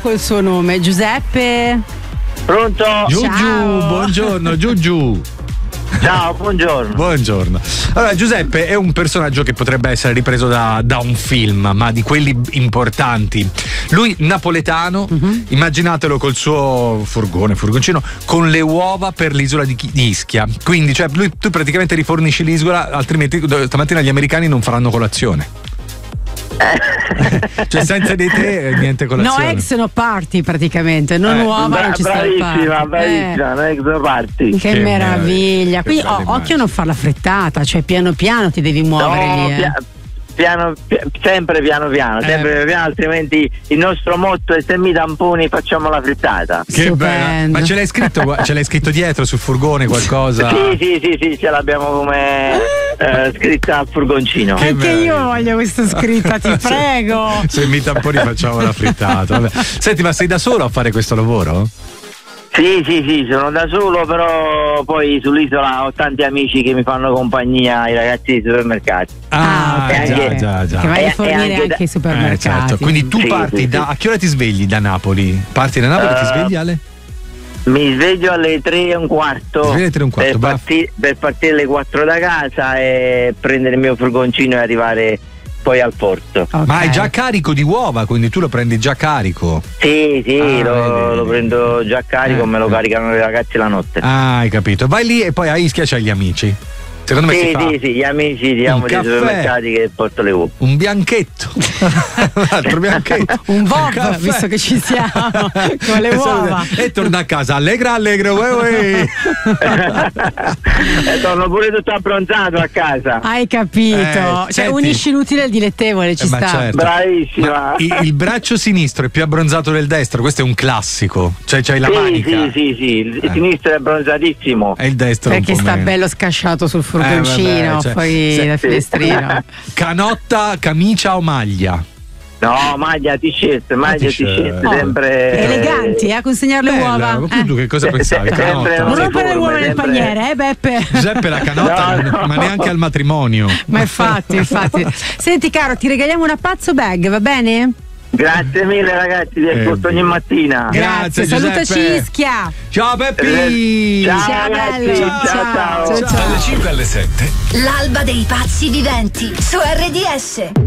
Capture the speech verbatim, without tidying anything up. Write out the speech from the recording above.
col suo nome. Giuseppe. Pronto? Giugiu, Ciao. buongiorno Giugiu. Ciao, buongiorno. Buongiorno. Allora, Giuseppe è un personaggio che potrebbe essere ripreso da, da un film, ma di quelli importanti. Lui napoletano, uh-huh. immaginatelo col suo furgone, furgoncino, con le uova per l'isola di, di Ischia. Quindi, cioè, lui, tu praticamente rifornisci l'isola, altrimenti stamattina gli americani non faranno colazione. Cioè senza di te niente colazione. No ex no party praticamente, non Eh, uova, Bra- non ci sta il party. bravissima, bravissima, Eh, non è che parti. Che, Che meraviglia. che Quindi bella oh, immagine. occhio a non far la frittata, cioè piano piano ti devi muovere No, lì. Eh. pia- piano, pi- sempre piano piano, Eh. sempre piano piano, altrimenti il nostro motto è se mi tamponi facciamo la frittata. Che Stupendo. bella. Ma ce l'hai scritto, ce l'hai scritto dietro sul furgone qualcosa? Sì, sì, sì, sì, ce l'abbiamo come eh, scritta al furgoncino. Che Anche bello. io voglio questa scritta, ti prego. Se mi tamponi facciamo la frittata. Vabbè. Senti, ma sei da solo a fare questo lavoro? Sì, sì, sì, sono da solo, però poi sull'isola ho tanti amici che mi fanno compagnia, i ragazzi dei supermercati. Ah, ok, già, ok. già, già. Che vai E- a e fornire anche anche, da- i supermercati. Eh, certo. Quindi tu Sì, parti sì, da. sì. A che ora ti svegli da Napoli? Parti da Napoli, ti Uh, svegli Ale? Mi sveglio alle tre e un quarto, Ti svegli alle tre e un quarto, per, va. parti- per partire alle quattro da casa e prendere il mio furgoncino e arrivare poi al porto. Ok. Ma hai già carico di uova, quindi tu lo prendi già carico. Sì, sì, Ah, lo, vedi, lo vedi. prendo già carico, Eh, me lo eh. caricano i ragazzi la notte. Ah, hai capito. Vai lì e poi a Ischia c'hai gli amici. Secondo me si Sì, fa sì, sì, gli amici diamo dei caffè. supermercati che porto le uova. un bianchetto. Un altro bianchetto. Un Bob, caffè. visto che ci siamo, con le uova. E torna a casa allegra, allegra, uè, uè. E torno pure tutto abbronzato a casa. Hai capito? Eh, Cioè senti. unisci l'utile al dilettevole, ci Eh, ma sta. certo. Bravissima. Ma il, il braccio sinistro è più abbronzato del destro, questo è un classico. Cioè c'hai la sì, manica. sì, sì, sì, il Eh. sinistro è abbronzatissimo. E il destro è un Perché po' sta meno. bello scasciato sul furgoncino, Eh, vabbè, cioè, poi se- dal finestrino. Canotta, camicia o maglia? No, maglia, t-shirt, maglia, t-shirt. t-shirt, Oh, sempre eleganti, eh, a consegnare le Bella, uova. ma tu Eh. che cosa Se- pensavi? se- Canotta? sempre Non uniforme, rompere le uova nel sempre- paniere, eh Beppe? Giuseppe la canotta, No, no. ma neanche al matrimonio. Ma infatti, infatti. Senti caro, ti regaliamo una pazzo bag, va bene? Grazie mille ragazzi, vi ascolto Eh, ogni mattina. Grazie, Salutaci Giuseppe. Ischia. Ciao Peppi! Ciao, Ciao, ragazzi, bello. ciao, Ciao, ciao. ciao, ciao. Dalle cinque alle sette. L'alba dei pazzi viventi su R D S.